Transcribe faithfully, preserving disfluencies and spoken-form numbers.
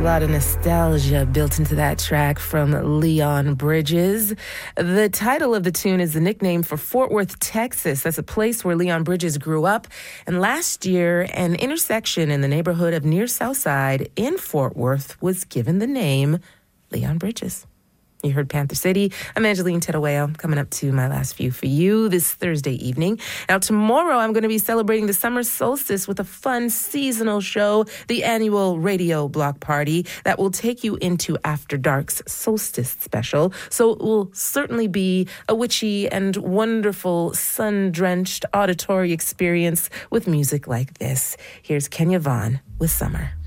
lot of nostalgia built into that track from Leon Bridges. The title of the tune is the nickname for Fort Worth, Texas. That's a place where Leon Bridges grew up. And last year, an intersection in the neighborhood of Near Southside in Fort Worth was given the name Leon Bridges. You heard Panther City. I'm Angeline Tedaweo, coming up to my last few for you this Thursday evening. Now, tomorrow, I'm going to be celebrating the summer solstice with a fun seasonal show, the annual Radio Block Party, that will take you into After Dark's Solstice Special. So it will certainly be a witchy and wonderful sun-drenched auditory experience with music like this. Here's Kenya Vaughn with Summer.